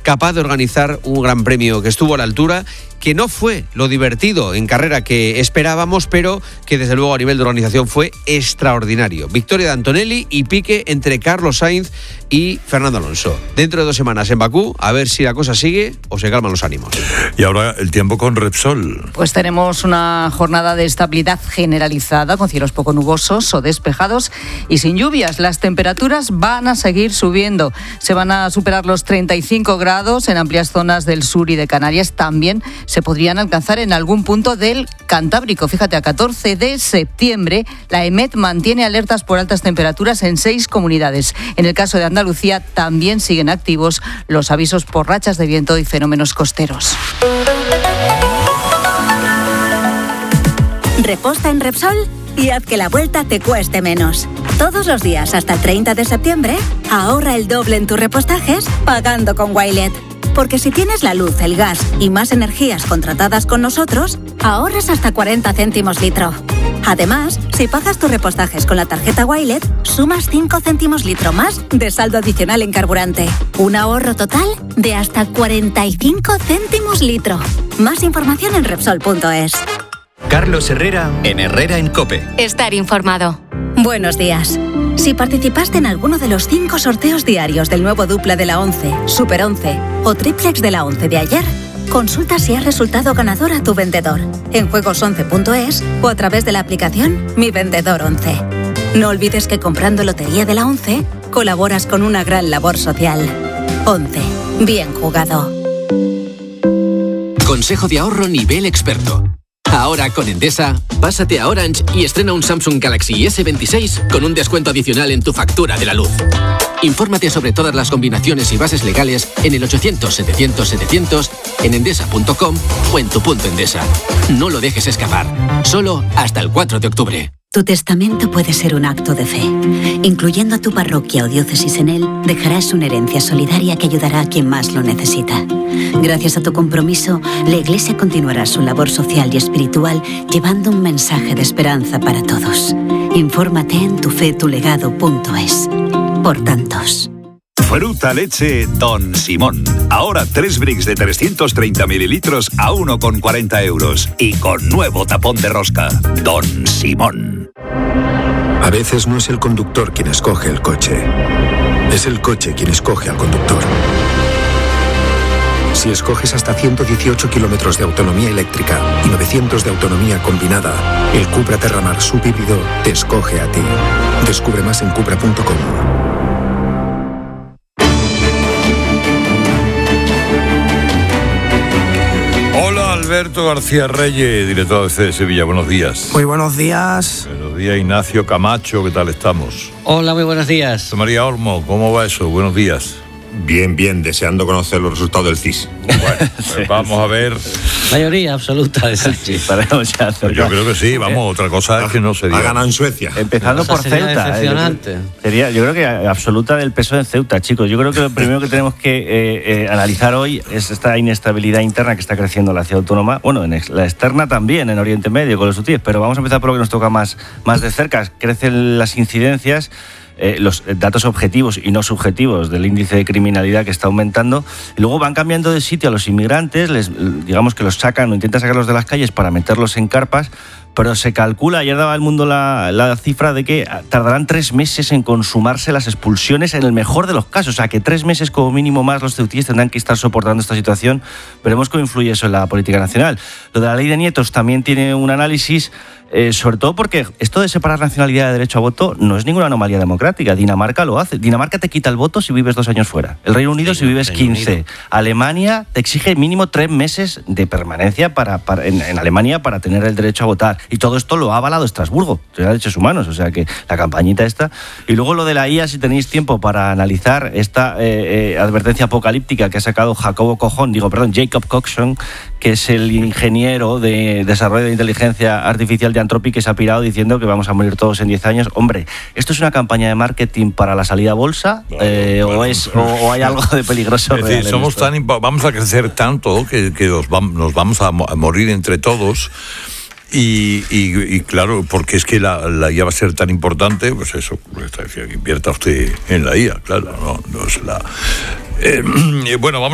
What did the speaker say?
capaz de organizar un gran premio que estuvo a la altura, que no fue lo divertido en carrera que esperábamos, pero que desde luego a nivel de organización fue extraordinario. Victoria de Antonelli y pique entre Carlos Sainz y Fernando Alonso. Dentro de 2 semanas en Bakú, a ver si la cosa sigue o se calman los ánimos. Y ahora el tiempo con Repsol. Pues tenemos una jornada de estabilidad generalizada, con cielos poco nubosos o despejados y sin lluvias. Las temperaturas van a seguir subiendo. Se van a superar los 35 grados en amplias zonas del sur y de Canarias. También se podrían alcanzar en algún punto del Cantábrico. Fíjate, a 14 de septiembre, la EMET mantiene alertas por altas temperaturas en 6 comunidades. En el caso de Andalucía, también siguen activos los avisos por rachas de viento y fenómenos costeros. Reposta en Repsol y haz que la vuelta te cueste menos. Todos los días hasta el 30 de septiembre, ahorra el doble en tus repostajes pagando con Wilet. Porque si tienes la luz, el gas y más energías contratadas con nosotros, ahorras hasta 40 céntimos litro. Además, si pagas tus repostajes con la tarjeta Wilet, sumas 5 céntimos litro más de saldo adicional en carburante. Un ahorro total de hasta 45 céntimos litro. Más información en Repsol.es. Carlos Herrera en Herrera en COPE. Estar informado. Buenos días. Si participaste en alguno de los 5 sorteos diarios del nuevo Dupla de la 11, Super 11 o Triplex de la 11 de ayer, consulta si has resultado ganador a tu vendedor en juegos11.es o a través de la aplicación Mi Vendedor 11. No olvides que comprando Lotería de la 11 colaboras con una gran labor social. 11. Bien jugado. Consejo de ahorro nivel experto. Ahora con Endesa, pásate a Orange y estrena un Samsung Galaxy S26 con un descuento adicional en tu factura de la luz. Infórmate sobre todas las combinaciones y bases legales en el 800-700-700, en endesa.com o en tu punto Endesa. No lo dejes escapar. Solo hasta el 4 de octubre. Tu testamento puede ser un acto de fe. Incluyendo a tu parroquia o diócesis en él, dejarás una herencia solidaria que ayudará a quien más lo necesita. Gracias a tu compromiso, la Iglesia continuará su labor social y espiritual llevando un mensaje de esperanza para todos. Infórmate en tufetulegado.es. Por tantos. Fruta leche Don Simón. Ahora 3 bricks de 330 mililitros a 1,40 euros. Y con nuevo tapón de rosca. Don Simón. A veces no es el conductor quien escoge el coche. Es el coche quien escoge al conductor. Si escoges hasta 118 kilómetros de autonomía eléctrica y 900 de autonomía combinada, el Cupra Terramar subhíbrido te escoge a ti. Descubre más en cupra.com. Hola, Alberto García Reyes, director de Sevilla. Buenos días. Muy buenos días. Buenos días, Ignacio Camacho. ¿Qué tal estamos? Hola, muy buenos días. María Olmo, ¿cómo va eso? Buenos días. Bien, deseando conocer los resultados del CIS. Bueno, pues vamos a ver. Mayoría absoluta de sí. Yo creo que sí, vamos, otra cosa es que no sería. Ha ganado en Suecia. Empezando por Ceuta. Decepcionante. Sería, yo creo que absoluta del peso de Ceuta, chicos. Yo creo que lo primero que tenemos que analizar hoy es esta inestabilidad interna que está creciendo en la ciudad autónoma. Bueno, en la externa también, en Oriente Medio, con los hutíes, pero vamos a empezar por lo que nos toca más de cerca. Crecen las incidencias. Los datos objetivos y no subjetivos del índice de criminalidad que está aumentando, y luego van cambiando de sitio a los inmigrantes, digamos que los sacan o intentan sacarlos de las calles para meterlos en carpas, pero se calcula, ayer daba El Mundo la cifra de que tardarán 3 meses en consumarse las expulsiones en el mejor de los casos, o sea que 3 meses como mínimo más los ceutíes tendrán que estar soportando esta situación. Veremos cómo influye eso en la política nacional. Lo de la ley de nietos también tiene un análisis, sobre todo porque esto de separar nacionalidad de derecho a voto no es ninguna anomalía democrática. Dinamarca lo hace. Dinamarca te quita el voto si vives 2 años fuera. El Reino Unido si vives 15. Alemania te exige mínimo 3 meses de permanencia en Alemania para tener el derecho a votar. Y todo esto lo ha avalado Estrasburgo, de Derechos Humanos, o sea que la campañita esta. Y luego lo de la IA, si tenéis tiempo para analizar esta advertencia apocalíptica que ha sacado Jacob Coxon, que es el ingeniero de desarrollo de inteligencia artificial de Anthropic, que se ha pirado diciendo que vamos a morir todos en 10 años. Hombre, ¿esto es una campaña de marketing para la salida a bolsa? ¿O hay algo de peligroso? Es decir, vamos a crecer tanto que nos vamos a morir entre todos. Y claro, porque es que la IA va a ser tan importante, pues eso, invierta usted en la IA, claro, no es la... bueno, vamos